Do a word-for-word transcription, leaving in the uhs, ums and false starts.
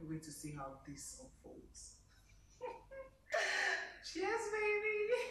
wait to see how this unfolds. Cheers, baby.